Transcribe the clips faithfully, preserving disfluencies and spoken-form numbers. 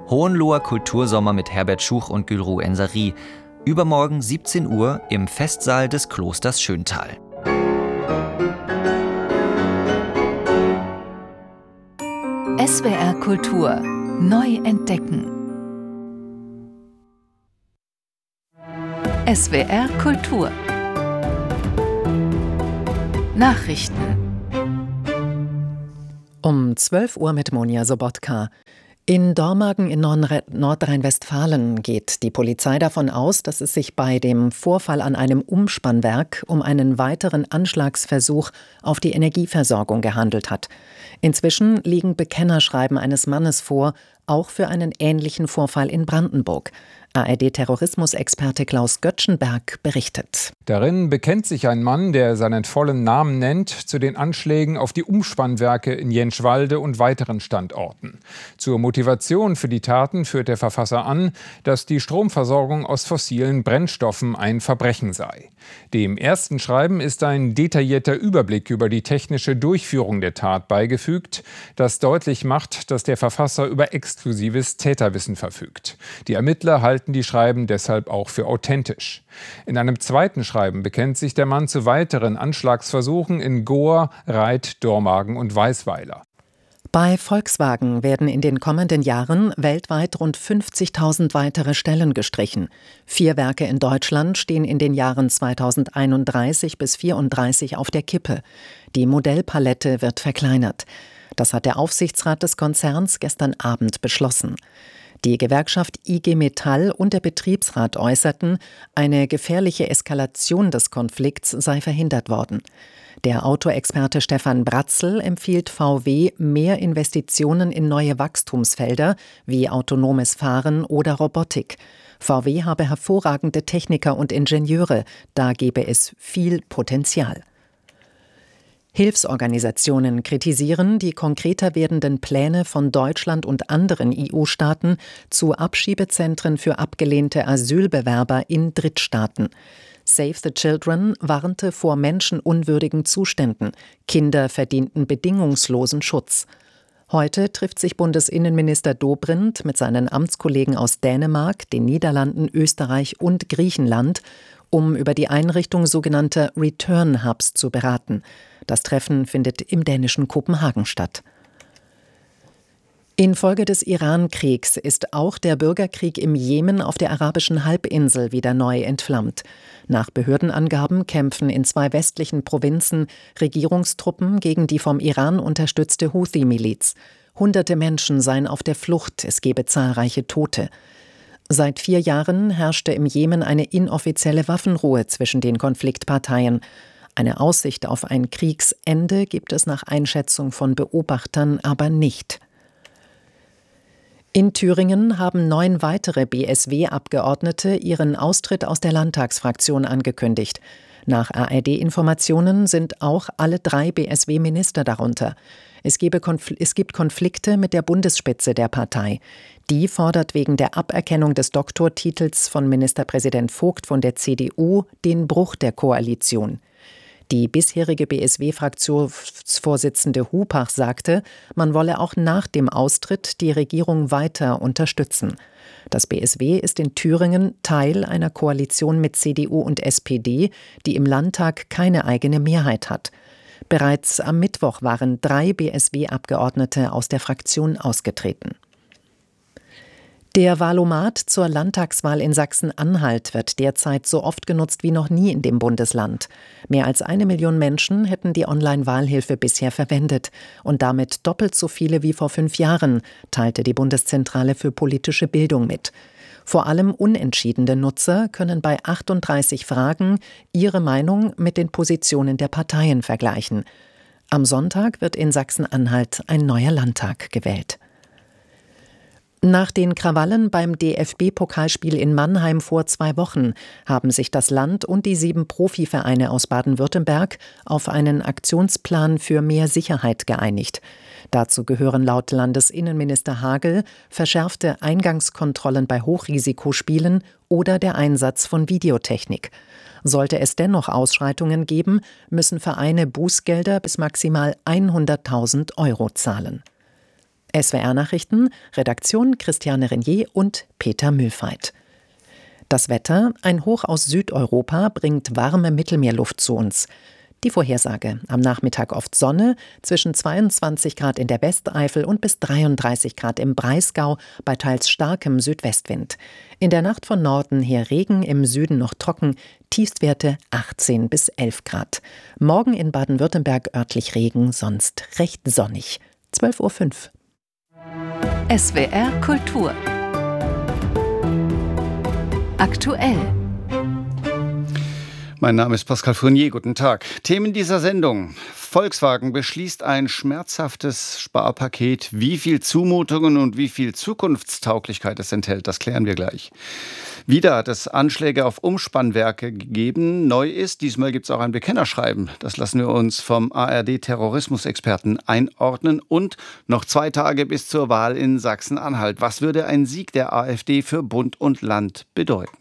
Hohenloher Kultursommer mit Herbert Schuch und Gülru Ensari. Übermorgen siebzehn Uhr im Festsaal des Klosters Schöntal. S W R Kultur neu entdecken. S W R Kultur Nachrichten um zwölf Uhr mit Monja Sobotka. In Dormagen in Nordrhein-Westfalen geht die Polizei davon aus, dass es sich bei dem Vorfall an einem Umspannwerk um einen weiteren Anschlagsversuch auf die Energieversorgung gehandelt hat. Inzwischen liegen Bekennerschreiben eines Mannes vor, auch für einen ähnlichen Vorfall in Brandenburg. A R D-Terrorismusexperte Klaus Göttschenberg berichtet. Darin bekennt sich ein Mann, der seinen vollen Namen nennt, zu den Anschlägen auf die Umspannwerke in Jänschwalde und weiteren Standorten. Zur Motivation für die Taten führt der Verfasser an, dass die Stromversorgung aus fossilen Brennstoffen ein Verbrechen sei. Dem ersten Schreiben ist ein detaillierter Überblick über die technische Durchführung der Tat beigefügt, das deutlich macht, dass der Verfasser über exklusives Täterwissen verfügt. Die Ermittler halten die Schreiben deshalb auch für authentisch. In einem zweiten Schreiben bekennt sich der Mann zu weiteren Anschlagsversuchen in Gohr, Reit, Dormagen und Weisweiler. Bei Volkswagen werden in den kommenden Jahren weltweit rund fünfzigtausend weitere Stellen gestrichen. Vier Werke in Deutschland stehen in den Jahren zweitausendeinunddreißig bis vierunddreißig auf der Kippe. Die Modellpalette wird verkleinert. Das hat der Aufsichtsrat des Konzerns gestern Abend beschlossen. Die Gewerkschaft I G Metall und der Betriebsrat äußerten, eine gefährliche Eskalation des Konflikts sei verhindert worden. Der Autoexperte Stefan Bratzel empfiehlt V W mehr Investitionen in neue Wachstumsfelder wie autonomes Fahren oder Robotik. V W habe hervorragende Techniker und Ingenieure, da gebe es viel Potenzial. Hilfsorganisationen kritisieren die konkreter werdenden Pläne von Deutschland und anderen E U-Staaten zu Abschiebezentren für abgelehnte Asylbewerber in Drittstaaten. Save the Children warnte vor menschenunwürdigen Zuständen. Kinder verdienten bedingungslosen Schutz. Heute trifft sich Bundesinnenminister Dobrindt mit seinen Amtskollegen aus Dänemark, den Niederlanden, Österreich und Griechenland, um über die Einrichtung sogenannter Return Hubs zu beraten. Das Treffen findet im dänischen Kopenhagen statt. Infolge des Iran-Kriegs ist auch der Bürgerkrieg im Jemen auf der arabischen Halbinsel wieder neu entflammt. Nach Behördenangaben kämpfen in zwei westlichen Provinzen Regierungstruppen gegen die vom Iran unterstützte Houthi-Miliz. Hunderte Menschen seien auf der Flucht, es gebe zahlreiche Tote. Seit vier Jahren herrschte im Jemen eine inoffizielle Waffenruhe zwischen den Konfliktparteien. Eine Aussicht auf ein Kriegsende gibt es nach Einschätzung von Beobachtern aber nicht. In Thüringen haben neun weitere B S W-Abgeordnete ihren Austritt aus der Landtagsfraktion angekündigt. Nach A R D-Informationen sind auch alle drei B S W-Minister darunter. Es, gebe Konfl- es gibt Konflikte mit der Bundesspitze der Partei. Die fordert wegen der Aberkennung des Doktortitels von Ministerpräsident Vogt von der C D U den Bruch der Koalition. Die bisherige B S W-Fraktionsvorsitzende Hupach sagte, man wolle auch nach dem Austritt die Regierung weiter unterstützen. Das B S W ist in Thüringen Teil einer Koalition mit C D U und S P D, die im Landtag keine eigene Mehrheit hat. Bereits am Mittwoch waren drei B S W-Abgeordnete aus der Fraktion ausgetreten. Der Wahlomat zur Landtagswahl in Sachsen-Anhalt wird derzeit so oft genutzt wie noch nie in dem Bundesland. Mehr als eine Million Menschen hätten die Online-Wahlhilfe bisher verwendet und damit doppelt so viele wie vor fünf Jahren, teilte die Bundeszentrale für politische Bildung mit. Vor allem unentschiedene Nutzer können bei achtunddreißig Fragen ihre Meinung mit den Positionen der Parteien vergleichen. Am Sonntag wird in Sachsen-Anhalt ein neuer Landtag gewählt. Nach den Krawallen beim D F B-Pokalspiel in Mannheim vor zwei Wochen haben sich das Land und die sieben Profivereine aus Baden-Württemberg auf einen Aktionsplan für mehr Sicherheit geeinigt. Dazu gehören laut Landesinnenminister Hagel verschärfte Eingangskontrollen bei Hochrisikospielen oder der Einsatz von Videotechnik. Sollte es dennoch Ausschreitungen geben, müssen Vereine Bußgelder bis maximal hunderttausend Euro zahlen. S W R-Nachrichten, Redaktion Christiane Renier und Peter Mühlfeit. Das Wetter: Ein Hoch aus Südeuropa bringt warme Mittelmeerluft zu uns. Die Vorhersage: Am Nachmittag oft Sonne, zwischen zweiundzwanzig Grad in der Westeifel und bis dreiunddreißig Grad im Breisgau bei teils starkem Südwestwind. In der Nacht von Norden her Regen, im Süden noch trocken, Tiefstwerte achtzehn bis elf Grad. Morgen in Baden-Württemberg örtlich Regen, sonst recht sonnig. zwölf Uhr fünf. S W R Kultur. Aktuell. Mein Name ist Pascal Fournier, guten Tag. Themen dieser Sendung. Volkswagen beschließt ein schmerzhaftes Sparpaket. Wie viel Zumutungen und wie viel Zukunftstauglichkeit es enthält, das klären wir gleich. Wieder hat es Anschläge auf Umspannwerke gegeben. Neu ist, diesmal gibt es auch ein Bekennerschreiben. Das lassen wir uns vom A R D-Terrorismusexperten einordnen. Und noch zwei Tage bis zur Wahl in Sachsen-Anhalt. Was würde ein Sieg der AfD für Bund und Land bedeuten?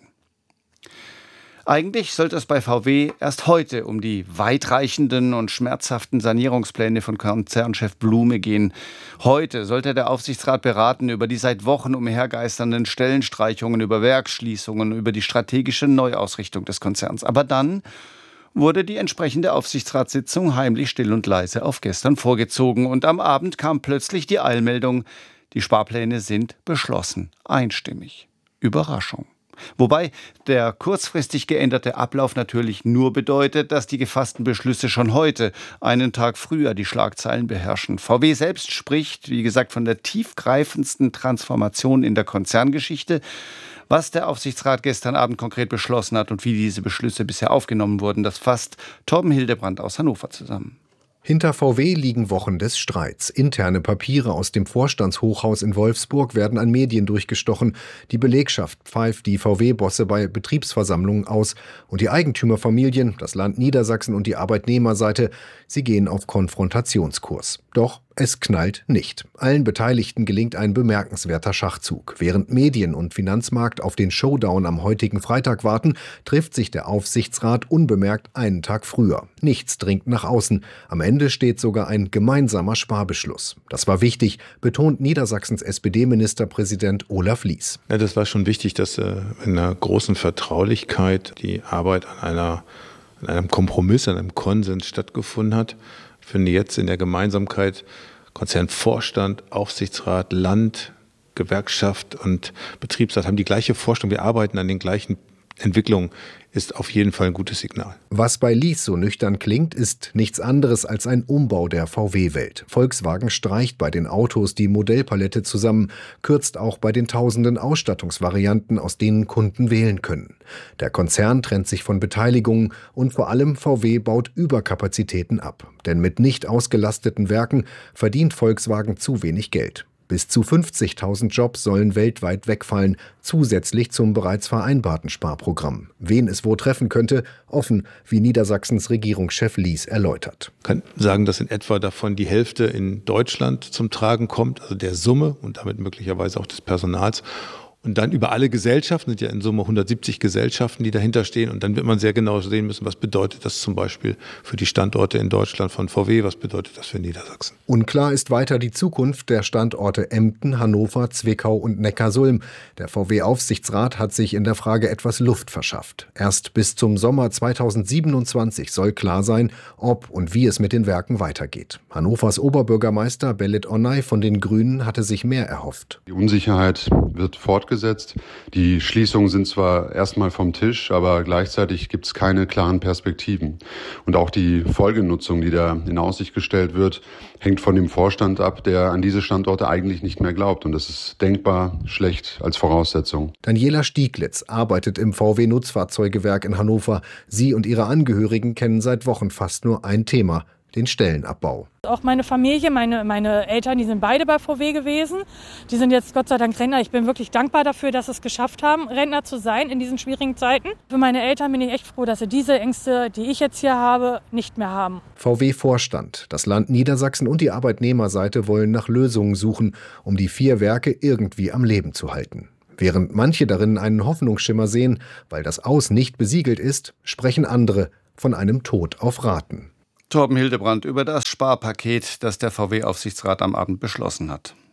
Eigentlich sollte es bei V W erst heute um die weitreichenden und schmerzhaften Sanierungspläne von Konzernchef Blume gehen. Heute sollte der Aufsichtsrat beraten über die seit Wochen umhergeisternden Stellenstreichungen, über Werksschließungen, über die strategische Neuausrichtung des Konzerns. Aber dann wurde die entsprechende Aufsichtsratssitzung heimlich still und leise auf gestern vorgezogen. Und am Abend kam plötzlich die Eilmeldung, die Sparpläne sind beschlossen, einstimmig. Überraschung. Wobei der kurzfristig geänderte Ablauf natürlich nur bedeutet, dass die gefassten Beschlüsse schon heute, einen Tag früher, die Schlagzeilen beherrschen. V W selbst spricht, wie gesagt, von der tiefgreifendsten Transformation in der Konzerngeschichte. Was der Aufsichtsrat gestern Abend konkret beschlossen hat und wie diese Beschlüsse bisher aufgenommen wurden, das fasst Torben Hildebrandt aus Hannover zusammen. Hinter V W liegen Wochen des Streits. Interne Papiere aus dem Vorstandshochhaus in Wolfsburg werden an Medien durchgestochen. Die Belegschaft pfeift die V W-Bosse bei Betriebsversammlungen aus. Und die Eigentümerfamilien, das Land Niedersachsen und die Arbeitnehmerseite, sie gehen auf Konfrontationskurs. Doch es knallt nicht. Allen Beteiligten gelingt ein bemerkenswerter Schachzug. Während Medien und Finanzmarkt auf den Showdown am heutigen Freitag warten, trifft sich der Aufsichtsrat unbemerkt einen Tag früher. Nichts dringt nach außen. Am Ende steht sogar ein gemeinsamer Sparbeschluss. Das war wichtig, betont Niedersachsens S P D-Ministerpräsident Olaf Lies. Ja, das war schon wichtig, dass äh, in einer großen Vertraulichkeit die Arbeit an, einer, an einem Kompromiss, an einem Konsens stattgefunden hat. Ich finde jetzt in der Gemeinsamkeit Konzernvorstand, Aufsichtsrat, Land, Gewerkschaft und Betriebsrat haben die gleiche Vorstellung. Wir arbeiten an den gleichen Entwicklungen, ist auf jeden Fall ein gutes Signal. Was bei Lies so nüchtern klingt, ist nichts anderes als ein Umbau der V W-Welt. Volkswagen streicht bei den Autos die Modellpalette zusammen, kürzt auch bei den tausenden Ausstattungsvarianten, aus denen Kunden wählen können. Der Konzern trennt sich von Beteiligungen und vor allem V W baut Überkapazitäten ab. Denn mit nicht ausgelasteten Werken verdient Volkswagen zu wenig Geld. Bis zu fünfzigtausend Jobs sollen weltweit wegfallen, zusätzlich zum bereits vereinbarten Sparprogramm. Wen es wo treffen könnte, offen, wie Niedersachsens Regierungschef Lies erläutert. Ich kann sagen, dass in etwa davon die Hälfte in Deutschland zum Tragen kommt, also der Summe und damit möglicherweise auch des Personals. Und dann über alle Gesellschaften, sind ja in Summe hundertsiebzig Gesellschaften, die dahinter stehen. Und dann wird man sehr genau sehen müssen, was bedeutet das zum Beispiel für die Standorte in Deutschland von V W, was bedeutet das für Niedersachsen. Unklar ist weiter die Zukunft der Standorte Emden, Hannover, Zwickau und Neckarsulm. Der V W-Aufsichtsrat hat sich in der Frage etwas Luft verschafft. Erst bis zum Sommer zweitausendsiebenundzwanzig soll klar sein, ob und wie es mit den Werken weitergeht. Hannovers Oberbürgermeister Belit Onay von den Grünen hatte sich mehr erhofft. Die Unsicherheit wird fortgesetzt. Die Schließungen sind zwar erstmal vom Tisch, aber gleichzeitig gibt es keine klaren Perspektiven. Und auch die Folgenutzung, die da in Aussicht gestellt wird, hängt von dem Vorstand ab, der an diese Standorte eigentlich nicht mehr glaubt. Und das ist denkbar schlecht als Voraussetzung. Daniela Stieglitz arbeitet im V W-Nutzfahrzeugewerk in Hannover. Sie und ihre Angehörigen kennen seit Wochen fast nur ein Thema: den Stellenabbau. Auch meine Familie, meine, meine Eltern, die sind beide bei V W gewesen. Die sind jetzt Gott sei Dank Rentner. Ich bin wirklich dankbar dafür, dass sie es geschafft haben, Rentner zu sein in diesen schwierigen Zeiten. Für meine Eltern bin ich echt froh, dass sie diese Ängste, die ich jetzt hier habe, nicht mehr haben. V W-Vorstand, das Land Niedersachsen und die Arbeitnehmerseite wollen nach Lösungen suchen, um die vier Werke irgendwie am Leben zu halten. Während manche darin einen Hoffnungsschimmer sehen, weil das Aus nicht besiegelt ist, sprechen andere von einem Tod auf Raten. Torben Hildebrandt über das Sparpaket, das der V W-Aufsichtsrat am Abend beschlossen hat.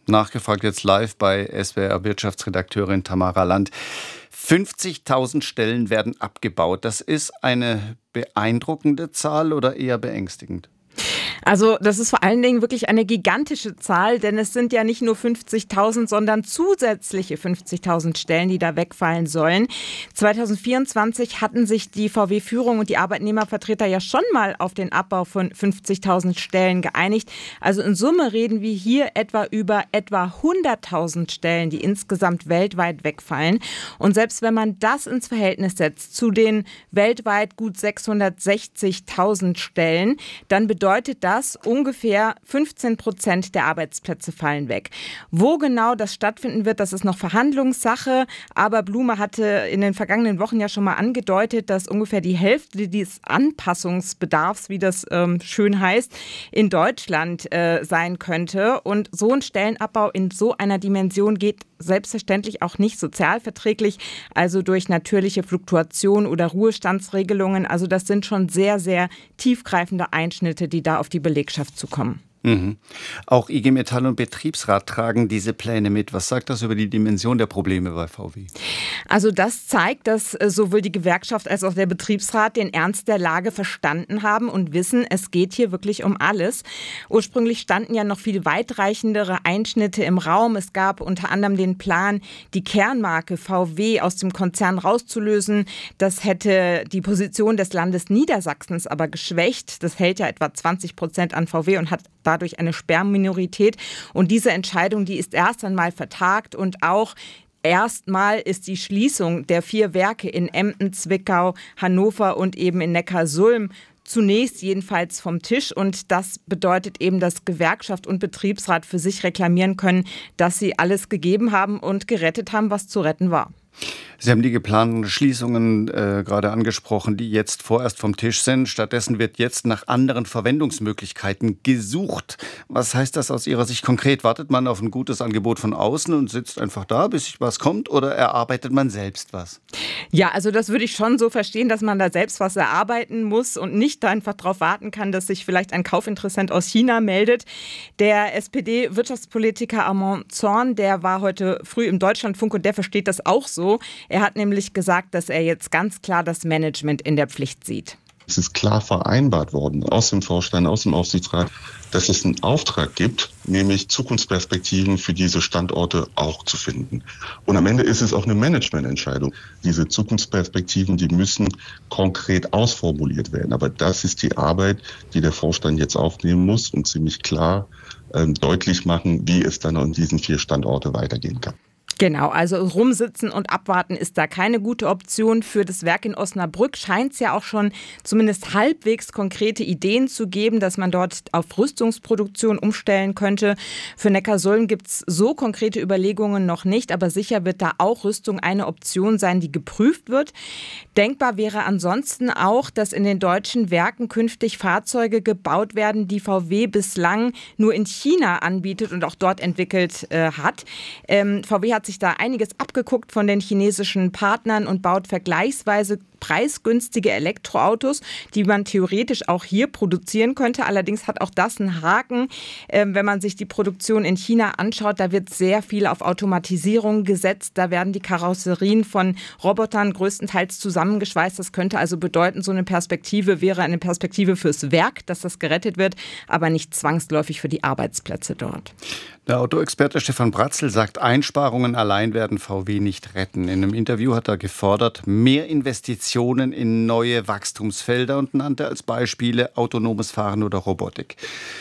Nachgefragt jetzt live bei S W R-Wirtschaftsredakteurin Tamara Land. fünfzigtausend Stellen werden abgebaut. Das ist eine beeindruckende Zahl oder eher beängstigend? Also das ist vor allen Dingen wirklich eine gigantische Zahl, denn es sind ja nicht nur fünfzigtausend, sondern zusätzliche fünfzigtausend Stellen, die da wegfallen sollen. zwanzig vierundzwanzig hatten sich die V W-Führung und die Arbeitnehmervertreter ja schon mal auf den Abbau von fünfzigtausend Stellen geeinigt. Also in Summe reden wir hier etwa über etwa hunderttausend Stellen, die insgesamt weltweit wegfallen. Und selbst wenn man das ins Verhältnis setzt zu den weltweit gut sechshundertsechzigtausend Stellen, dann bedeutet das, dass ungefähr fünfzehn Prozent der Arbeitsplätze fallen weg. Wo genau das stattfinden wird, das ist noch Verhandlungssache. Aber Blume hatte in den vergangenen Wochen ja schon mal angedeutet, dass ungefähr die Hälfte des Anpassungsbedarfs, wie das ähm, schön heißt, in Deutschland äh, sein könnte. Und so ein Stellenabbau in so einer Dimension geht selbstverständlich auch nicht sozialverträglich, also durch natürliche Fluktuation oder Ruhestandsregelungen. Also das sind schon sehr, sehr tiefgreifende Einschnitte, die da auf die Belegschaft zukommen. Mhm. Auch I G Metall und Betriebsrat tragen diese Pläne mit. Was sagt das über die Dimension der Probleme bei V W? Also das zeigt, dass sowohl die Gewerkschaft als auch der Betriebsrat den Ernst der Lage verstanden haben und wissen, es geht hier wirklich um alles. Ursprünglich standen ja noch viel weitreichendere Einschnitte im Raum. Es gab unter anderem den Plan, die Kernmarke V W aus dem Konzern rauszulösen. Das hätte die Position des Landes Niedersachsens aber geschwächt. Das hält ja etwa zwanzig Prozent an V W und hat dadurch eine Sperrminorität. Und diese Entscheidung, die ist erst einmal vertagt und auch erstmal ist die Schließung der vier Werke in Emden, Zwickau, Hannover und eben in Neckarsulm zunächst jedenfalls vom Tisch. Und das bedeutet eben, dass Gewerkschaft und Betriebsrat für sich reklamieren können, dass sie alles gegeben haben und gerettet haben, was zu retten war. Sie haben die geplanten Schließungen äh, gerade angesprochen, die jetzt vorerst vom Tisch sind. Stattdessen wird jetzt nach anderen Verwendungsmöglichkeiten gesucht. Was heißt das aus Ihrer Sicht konkret? Wartet man auf ein gutes Angebot von außen und sitzt einfach da, bis was kommt, oder erarbeitet man selbst was? Ja, also das würde ich schon so verstehen, dass man da selbst was erarbeiten muss und nicht einfach darauf warten kann, dass sich vielleicht ein Kaufinteressent aus China meldet. Der S P D-Wirtschaftspolitiker Armand Zorn, der war heute früh im Deutschlandfunk und der versteht das auch so. Er hat nämlich gesagt, dass er jetzt ganz klar das Management in der Pflicht sieht. Es ist klar vereinbart worden aus dem Vorstand, aus dem Aufsichtsrat, dass es einen Auftrag gibt, nämlich Zukunftsperspektiven für diese Standorte auch zu finden. Und am Ende ist es auch eine Managemententscheidung. Diese Zukunftsperspektiven, die müssen konkret ausformuliert werden. Aber das ist die Arbeit, die der Vorstand jetzt aufnehmen muss und ziemlich klar äh, deutlich machen, wie es dann an diesen vier Standorte weitergehen kann. Genau, also rumsitzen und abwarten ist da keine gute Option. Für das Werk in Osnabrück scheint es ja auch schon zumindest halbwegs konkrete Ideen zu geben, dass man dort auf Rüstungsproduktion umstellen könnte. Für Neckarsulm gibt es so konkrete Überlegungen noch nicht, aber sicher wird da auch Rüstung eine Option sein, die geprüft wird. Denkbar wäre ansonsten auch, dass in den deutschen Werken künftig Fahrzeuge gebaut werden, die V W bislang nur in China anbietet und auch dort entwickelt äh, hat. Ähm, V W hat sich da einiges abgeguckt von den chinesischen Partnern und baut vergleichsweise preisgünstige Elektroautos, die man theoretisch auch hier produzieren könnte. Allerdings hat auch das einen Haken. Ähm, wenn man sich die Produktion in China anschaut, da wird sehr viel auf Automatisierung gesetzt. Da werden die Karosserien von Robotern größtenteils zusammengeschweißt. Das könnte also bedeuten, so eine Perspektive wäre eine Perspektive fürs Werk, dass das gerettet wird, aber nicht zwangsläufig für die Arbeitsplätze dort. Der Autoexperte Stefan Bratzel sagt, Einsparungen allein werden V W nicht retten. In einem Interview hat er gefordert, mehr Investitionen in neue Wachstumsfelder und nannte als Beispiele autonomes Fahren oder Robotik.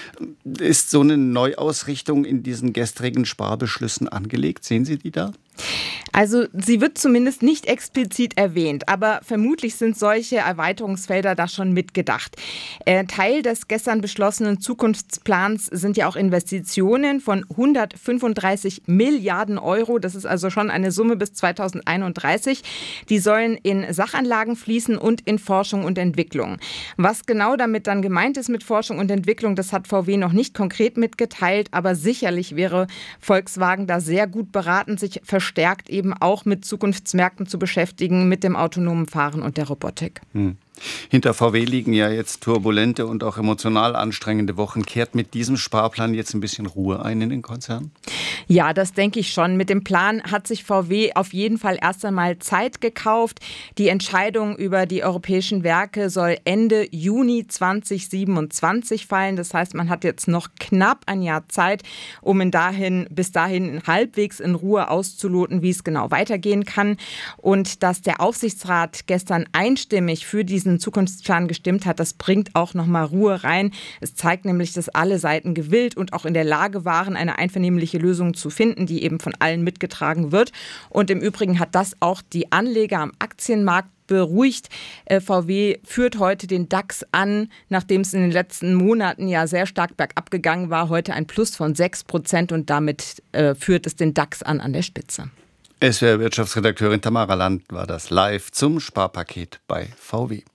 Ist so eine Neuausrichtung in diesen gestrigen Sparbeschlüssen angelegt? Sehen Sie die da? Also sie wird zumindest nicht explizit erwähnt, aber vermutlich sind solche Erweiterungsfelder da schon mitgedacht. Äh, Teil des gestern beschlossenen Zukunftsplans sind ja auch Investitionen von hundertfünfunddreißig Milliarden Euro. Das ist also schon eine Summe bis zweitausendeinunddreißig. Die sollen in Sachanlagen fließen und in Forschung und Entwicklung. Was genau damit dann gemeint ist mit Forschung und Entwicklung, das hat V W noch nicht konkret mitgeteilt, aber sicherlich wäre Volkswagen da sehr gut beraten, sich verstärkt eben auch mit Zukunftsmärkten zu beschäftigen, mit dem autonomen Fahren und der Robotik. Hm. Hinter V W liegen ja jetzt turbulente und auch emotional anstrengende Wochen. Kehrt mit diesem Sparplan jetzt ein bisschen Ruhe ein in den Konzern? Ja, das denke ich schon. Mit dem Plan hat sich V W auf jeden Fall erst einmal Zeit gekauft. Die Entscheidung über die europäischen Werke soll Ende Juni zweitausendsiebenundzwanzig fallen. Das heißt, man hat jetzt noch knapp ein Jahr Zeit, um in dahin, bis dahin halbwegs in Ruhe auszuloten, wie es genau weitergehen kann. Und dass der Aufsichtsrat gestern einstimmig für diesen Zukunftsplan gestimmt hat, das bringt auch nochmal Ruhe rein. Es zeigt nämlich, dass alle Seiten gewillt und auch in der Lage waren, eine einvernehmliche Lösung zu finden, die eben von allen mitgetragen wird. Und im Übrigen hat das auch die Anleger am Aktienmarkt beruhigt. V W führt heute den DAX an, nachdem es in den letzten Monaten ja sehr stark bergab gegangen war. Heute ein Plus von sechs Prozent und damit äh, führt es den DAX an an der Spitze. S W R-Wirtschaftsredakteurin Tamara Land war das live zum Sparpaket bei V W.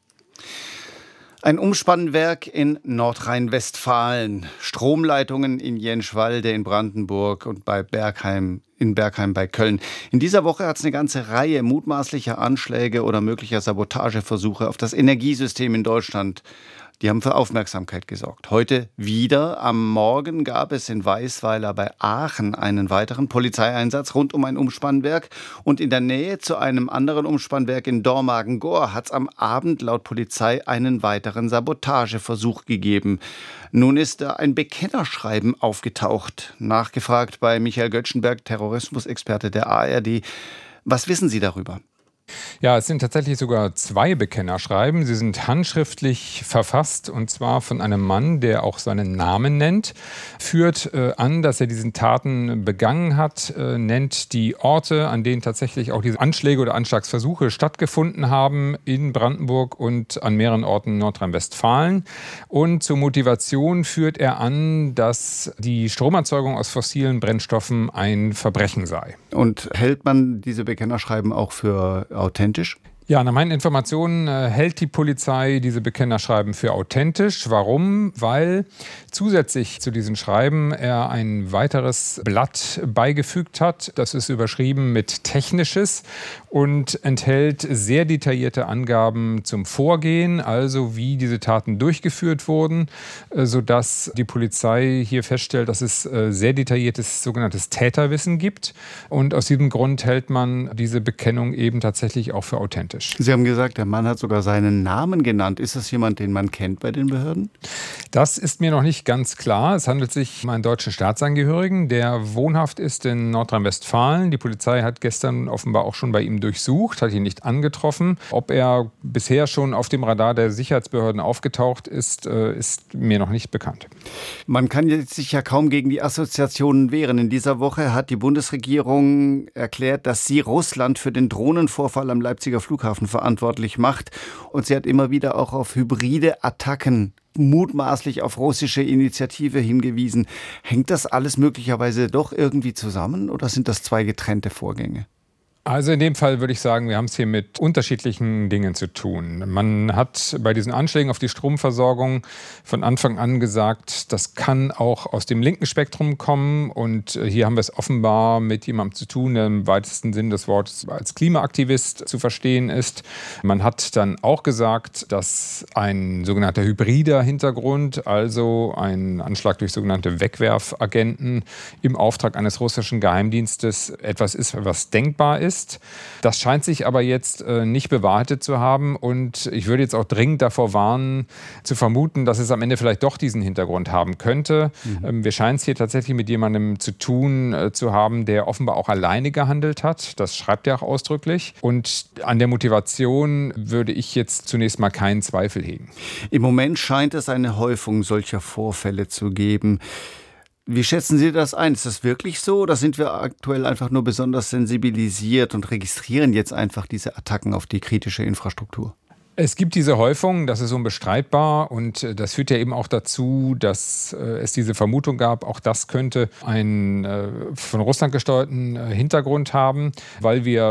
Ein Umspannwerk in Nordrhein-Westfalen, Stromleitungen in Jenschwalde in Brandenburg und bei Bergheim in Bergheim bei Köln. In dieser Woche hat es eine ganze Reihe mutmaßlicher Anschläge oder möglicher Sabotageversuche auf das Energiesystem in Deutschland. Die haben für Aufmerksamkeit gesorgt. Heute wieder. Am Morgen gab es in Weisweiler bei Aachen einen weiteren Polizeieinsatz rund um ein Umspannwerk. Und in der Nähe zu einem anderen Umspannwerk in Dormagen-Gohr hat es am Abend laut Polizei einen weiteren Sabotageversuch gegeben. Nun ist da ein Bekennerschreiben aufgetaucht. Nachgefragt bei Michael Göttschenberg, Terrorismusexperte der A R D. Was wissen Sie darüber? Ja, es sind tatsächlich sogar zwei Bekennerschreiben. Sie sind handschriftlich verfasst und zwar von einem Mann, der auch seinen Namen nennt, führt äh, an, dass er diesen Taten begangen hat, äh, nennt die Orte, an denen tatsächlich auch diese Anschläge oder Anschlagsversuche stattgefunden haben in Brandenburg und an mehreren Orten in Nordrhein-Westfalen. Und zur Motivation führt er an, dass die Stromerzeugung aus fossilen Brennstoffen ein Verbrechen sei. Und hält man diese Bekennerschreiben auch für authentisch? Ja, nach meinen Informationen äh, hält die Polizei diese Bekennerschreiben für authentisch. Warum? Weil zusätzlich zu diesen Schreiben er ein weiteres Blatt beigefügt hat. Das ist überschrieben mit Technisches und enthält sehr detaillierte Angaben zum Vorgehen, also wie diese Taten durchgeführt wurden, äh, sodass die Polizei hier feststellt, dass es äh, sehr detailliertes sogenanntes Täterwissen gibt. Und aus diesem Grund hält man diese Bekennung eben tatsächlich auch für authentisch. Sie haben gesagt, der Mann hat sogar seinen Namen genannt. Ist das jemand, den man kennt bei den Behörden? Das ist mir noch nicht ganz klar. Es handelt sich um einen deutschen Staatsangehörigen, der wohnhaft ist in Nordrhein-Westfalen. Die Polizei hat gestern offenbar auch schon bei ihm durchsucht, hat ihn nicht angetroffen. Ob er bisher schon auf dem Radar der Sicherheitsbehörden aufgetaucht ist, ist mir noch nicht bekannt. Man kann jetzt sich ja kaum gegen die Assoziationen wehren. In dieser Woche hat die Bundesregierung erklärt, dass sie Russland für den Drohnenvorfall am Leipziger Flughafen verantwortlich macht. Und sie hat immer wieder auch auf hybride Attacken, mutmaßlich auf russische Initiative hingewiesen. Hängt das alles möglicherweise doch irgendwie zusammen oder sind das zwei getrennte Vorgänge? Also in dem Fall würde ich sagen, wir haben es hier mit unterschiedlichen Dingen zu tun. Man hat bei diesen Anschlägen auf die Stromversorgung von Anfang an gesagt, das kann auch aus dem linken Spektrum kommen. Und hier haben wir es offenbar mit jemandem zu tun, der im weitesten Sinn des Wortes als Klimaaktivist zu verstehen ist. Man hat dann auch gesagt, dass ein sogenannter hybrider Hintergrund, also ein Anschlag durch sogenannte Wegwerfagenten im Auftrag eines russischen Geheimdienstes etwas ist, was denkbar ist. Das scheint sich aber jetzt äh, nicht bewahrheitet zu haben und ich würde jetzt auch dringend davor warnen, zu vermuten, dass es am Ende vielleicht doch diesen Hintergrund haben könnte. Mhm. Ähm, wir scheinen es hier tatsächlich mit jemandem zu tun äh, zu haben, der offenbar auch alleine gehandelt hat. Das schreibt er auch ausdrücklich. Und an der Motivation würde ich jetzt zunächst mal keinen Zweifel hegen. Im Moment scheint es eine Häufung solcher Vorfälle zu geben. Wie schätzen Sie das ein? Ist das wirklich so oder sind wir aktuell einfach nur besonders sensibilisiert und registrieren jetzt einfach diese Attacken auf die kritische Infrastruktur? Es gibt diese Häufung, das ist unbestreitbar und das führt ja eben auch dazu, dass äh, es diese Vermutung gab, auch das könnte einen äh, von Russland gesteuerten äh, Hintergrund haben, weil wir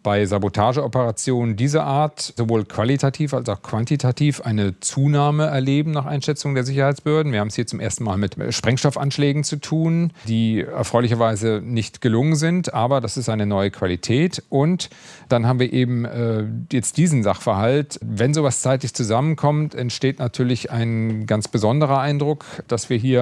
bei Sabotageoperationen dieser Art sowohl qualitativ als auch quantitativ eine Zunahme erleben nach Einschätzung der Sicherheitsbehörden. Wir haben es hier zum ersten Mal mit Sprengstoffanschlägen zu tun, die erfreulicherweise nicht gelungen sind, aber das ist eine neue Qualität. Und dann haben wir eben äh, jetzt diesen Sachverhalt. Wenn sowas zeitlich zusammenkommt, entsteht natürlich ein ganz besonderer Eindruck, dass wir hier